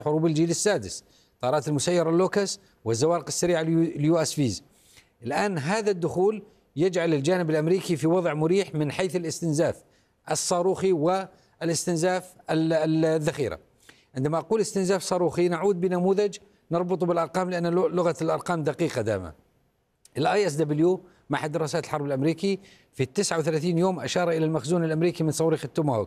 حروب الجيل السادس، طائرات المسيرة اللوكس والزوارق السريعة اليو اس فيز. الآن هذا الدخول يجعل الجانب الأمريكي في وضع مريح من حيث الاستنزاف الصاروخي والاستنزاف الذخيرة. عندما أقول استنزاف صاروخي نعود بنموذج نربطه بالأرقام لأن لغة الأرقام دقيقة دائما. الاي اس دبليو معهد دراسات الحرب الأمريكي في 39 يوم أشار إلى المخزون الأمريكي من صواريخ التوماهوك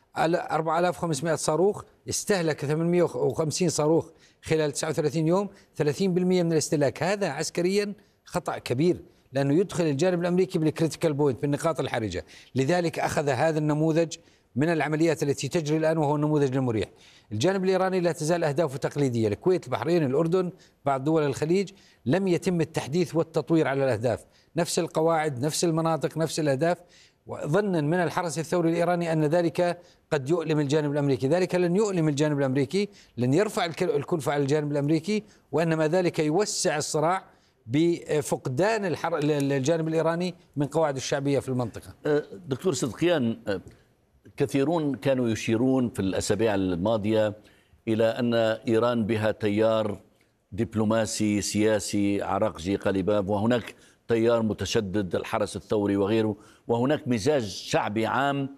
4500 صاروخ، استهلك 850 صاروخ خلال 39 يوم، 30% من الاستهلاك. هذا عسكريا خطأ كبير لأنه يدخل الجانب الأمريكي بالكريتيكال بوينت بالنقاط الحرجة. لذلك أخذ هذا النموذج من العمليات التي تجري الآن وهو النموذج المريح. الجانب الإيراني لا تزال أهدافه تقليدية، الكويت، البحرين، الأردن، بعض دول الخليج، لم يتم التحديث والتطوير على الأهداف، نفس القواعد، نفس المناطق، نفس الأهداف، وظنا من الحرس الثوري الإيراني أن ذلك قد يؤلم الجانب الأمريكي. ذلك لن يؤلم الجانب الأمريكي، لن يرفع الكلفة على الجانب الأمريكي، وإنما ذلك يوسع الصراع بفقدان الجانب الإيراني من قواعد الشعبية في المنطقة. دكتور صدقيان، كثيرون كانوا يشيرون في الأسابيع الماضية إلى أن إيران بها تيار دبلوماسي سياسي عراقجي قلباب، وهناك تيار متشدد الحرس الثوري وغيره، وهناك مزاج شعبي عام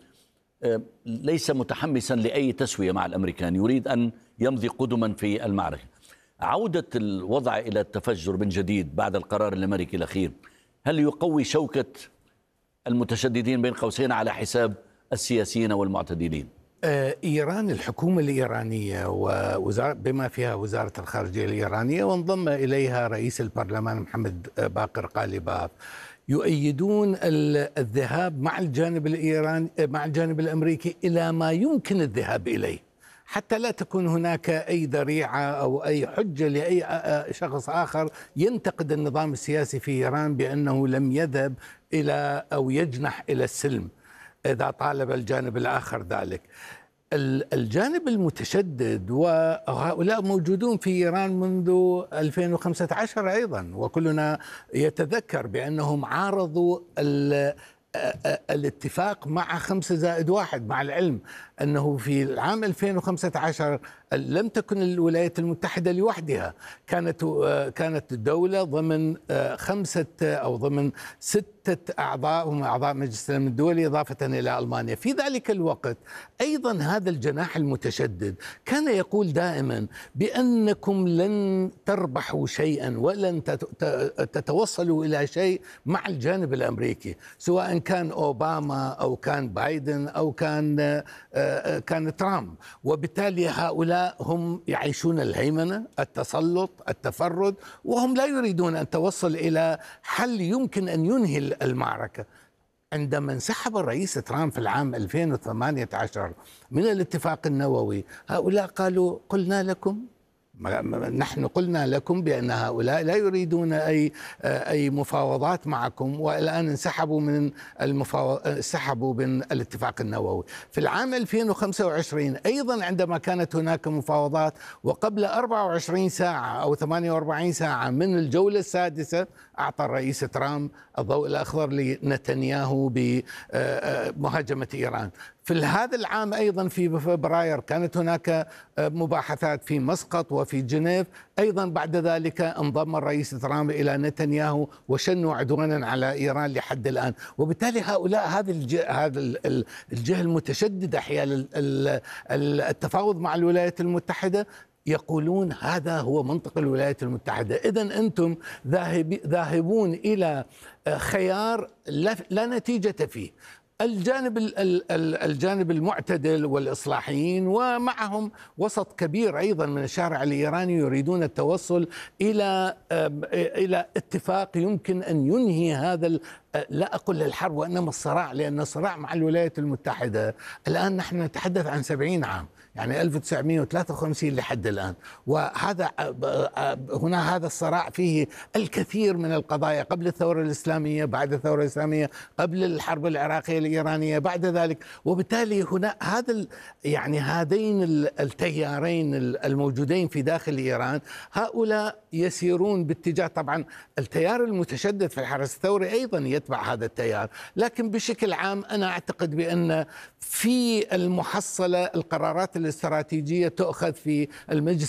ليس متحمسا لأي تسوية مع الأمريكان، يريد أن يمضي قدما في المعركة. عودة الوضع إلى التفجر من جديد بعد القرار الأمريكي الأخير، هل يقوي شوكة المتشددين بين قوسين على حساب السياسيين والمعتدلين؟ إيران، الحكومة الإيرانية بما فيها وزارة الخارجية الإيرانية وانضم إليها رئيس البرلمان محمد باقر قالباف، يؤيدون الذهاب مع الجانب الإيراني مع الجانب الأمريكي إلى ما يمكن الذهاب إليه، حتى لا تكون هناك أي ذريعة أو أي حجة لأي شخص آخر ينتقد النظام السياسي في إيران بأنه لم يذهب إلى أو يجنح إلى السلم إذا طالب الجانب الآخر ذلك. الجانب المتشدد وهؤلاء موجودون في إيران منذ 2015 أيضا، وكلنا يتذكر بأنهم عارضوا الاتفاق مع 5+1، مع العلم أنه في العام 2015 لم تكن الولايات المتحدة لوحدها، كانت الدولة ضمن 5 أو ضمن 6 أعضاء هم أعضاء مجلس الأمن الدولي إضافة إلى ألمانيا. في ذلك الوقت أيضا هذا الجناح المتشدد كان يقول دائما بأنكم لن تربحوا شيئا ولن تتوصلوا إلى شيء مع الجانب الأمريكي، سواء كان أوباما أو كان بايدن أو كان ترامب. وبالتالي هؤلاء هم يعيشون الهيمنة، التسلط، التفرد، وهم لا يريدون أن توصل إلى حل يمكن أن ينهي المعركة. عندما انسحب الرئيس ترامب في العام 2018 من الاتفاق النووي، هؤلاء قالوا نحن قلنا لكم بأن هؤلاء لا يريدون أي مفاوضات معكم، والآن انسحبوا من الاتفاق النووي. في العام 2025 أيضا عندما كانت هناك مفاوضات وقبل 24 ساعة أو 48 ساعة من الجولة السادسة أعطى الرئيس ترامب الضوء الأخضر لنتنياهو بمهاجمة إيران. في هذا العام أيضا في فبراير كانت هناك مباحثات في مسقط وفي جنيف، أيضا بعد ذلك انضم الرئيس ترامب إلى نتنياهو وشنوا عدوانا على إيران لحد الآن. وبالتالي هؤلاء هذا الجهة المتشددة حيال التفاوض مع الولايات المتحدة يقولون هذا هو منطق الولايات المتحدة، إذن أنتم ذاهبون إلى خيار لا نتيجة فيه. الجانب المعتدل والإصلاحيين ومعهم وسط كبير أيضا من الشارع الإيراني يريدون التوصل إلى اتفاق يمكن أن ينهي هذا لا أقول الحرب وإنما الصراع، لأن الصراع مع الولايات المتحدة الآن نحن نتحدث عن 70 عام، يعني 1953 لحد الآن، وهذا هنا هذا الصراع فيه الكثير من القضايا قبل الثورة الإسلامية، بعد الثورة الإسلامية، قبل الحرب العراقية الإيرانية، بعد ذلك. وبالتالي هنا هذين التيارين الموجودين في داخل إيران هؤلاء يسيرون باتجاه، طبعا التيار المتشدد في الحرس الثوري أيضا يتبع هذا التيار، لكن بشكل عام أنا أعتقد بأن في المحصلة القرارات الاستراتيجية تؤخذ في المجلس